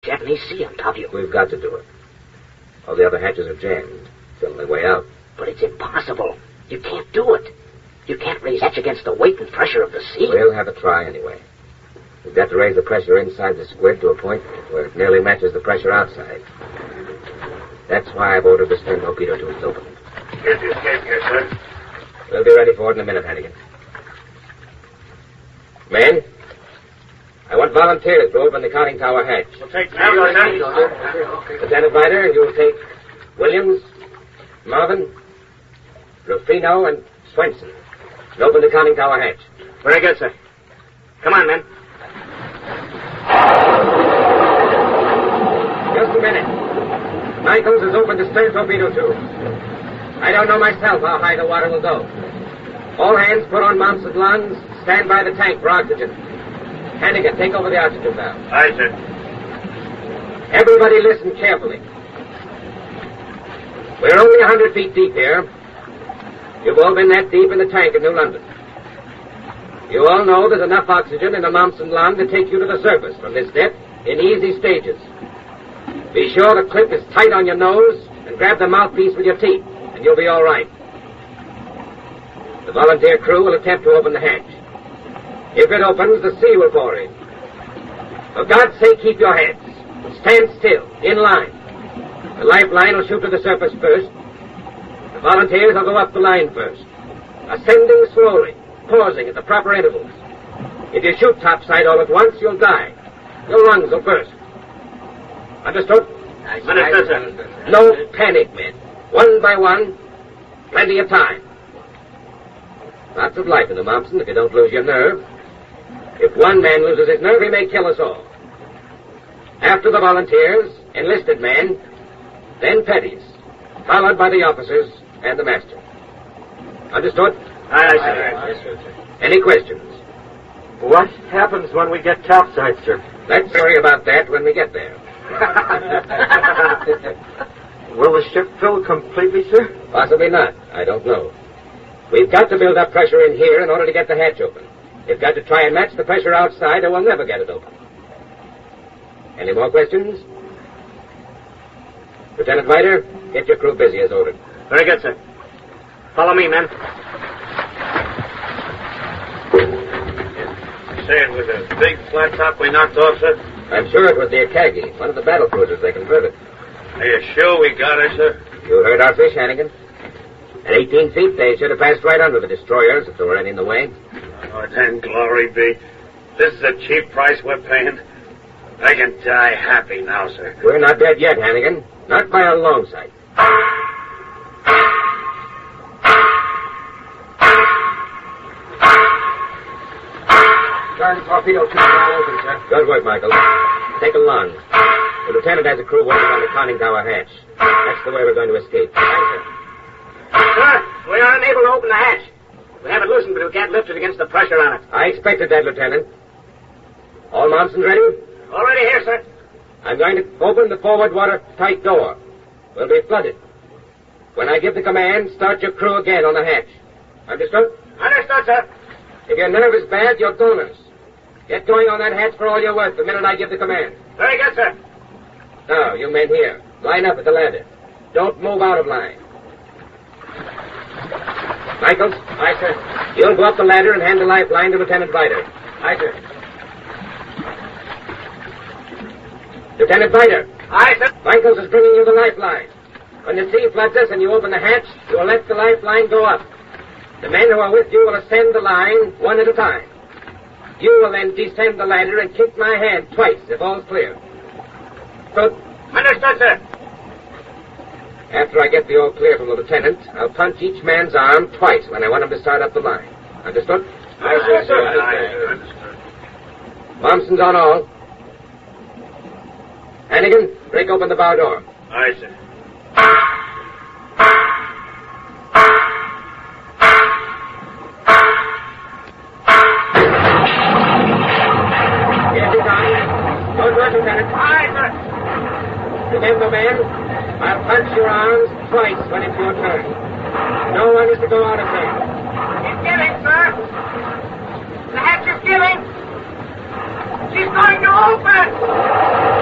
Japanese sea on top of you. We've got to do it. All the other hatches are jammed. It's the only way out. But it's impossible. You can't do it. You can't raise hatch against the weight and pressure of the sea. We'll have a try anyway. We've got to raise the pressure inside the squid to a point where it nearly matches the pressure outside. That's why I've ordered the stern torpedo tubes open. Here's the escape here, sir. We'll be ready for it in a minute, Hannigan. Men, I want volunteers to open the conning tower hatch. We'll take me, sir. Lieutenant Ryder, you'll take Williams, Marvin, Rufino, and Swenson. And open the conning tower hatch. Very good, sir. Come on, men. Just a minute. Michaels has opened the stern torpedo tube. I don't know myself how high the water will go. All hands put on mounts and lungs. Stand by the tank for oxygen. Hannigan, take over the oxygen valve. Aye, sir. Everybody listen carefully. We're only 100 feet deep here. You've all been that deep in the tank in New London. You all know there's enough oxygen in the Momsen lung to take you to the surface from this depth in easy stages. Be sure the clip is tight on your nose and grab the mouthpiece with your teeth, and you'll be all right. The volunteer crew will attempt to open the hatch. If it opens, the sea will pour in. For God's sake, keep your heads. Stand still, in line. The lifeline will shoot to the surface first. The volunteers will go up the line first, ascending slowly, pausing at the proper intervals. If you shoot topside all at once, you'll die. Your lungs will burst. Understood? Understood, sir. No panic, men. One by one, plenty of time. Lots of life in the Momsen if you don't lose your nerve. If one man loses his nerve, he may kill us all. After the volunteers, enlisted men, then petties, followed by the officers and the master. Understood? Aye, sir. Any questions? What happens when we get topside, sir? Let's worry about that when we get there. Will the ship fill completely, sir? Possibly not. I don't know. We've got to build up pressure in here in order to get the hatch open. We've got to try and match the pressure outside or we'll never get it open. Any more questions? Lieutenant Ryder, get your crew busy as ordered. Very good, sir. Follow me, men. Say it was a big flat top we knocked off, sir? I'm sure it was the Akagi, one of the battle cruisers they converted. Are you sure we got her, sir? You heard our fish, Hannigan. At 18 feet, they should have passed right under the destroyers if there were any in the way. Oh, then glory be. This is a cheap price we're paying. I can die happy now, sir. We're not dead yet, Hannigan. Not by a long sight. Stern torpedo tube now open, sir. Good work, Michael. Take a lung. The lieutenant has a crew working on the conning tower hatch. That's the way we're going to escape. Thanks, sir. Sir, we are unable to open the hatch. We have it loosened, but we can't lift it against the pressure on it. I expected that, Lieutenant. All Momsens ready? Already here, sir. I'm going to open the forward water-tight door. We'll be flooded. When I give the command, start your crew again on the hatch. Understood? Understood, sir. If your nerve is bad, you're goners. Get going on that hatch for all you're worth the minute I give the command. Very good, sir. Now, you men here, line up at the ladder. Don't move out of line. Michaels? Aye, sir. You'll go up the ladder and hand the lifeline to Lieutenant Ryder. Aye, sir. Lieutenant Ryder. Aye, sir. Michaels is bringing you the lifeline. When the sea floods us and you open the hatch, you will let the lifeline go up. The men who are with you will ascend the line one at a time. You will then descend the ladder and kick my hand twice if all's clear. Good. Understood, sir. After I get the all clear from the lieutenant, I'll punch each man's arm twice when I want him to start up the line. Understood? Aye, sir. Aye, sir. Understood. Momsen's on all. Hannigan, break open the bow door. Aye, sir. Yes, it's on. Don't rush, Lieutenant. Aye, sir. Remember, men, I'll punch your arms twice when it's your turn. No one is to go out of there. She's giving, sir. The hatch is giving. She's going to open.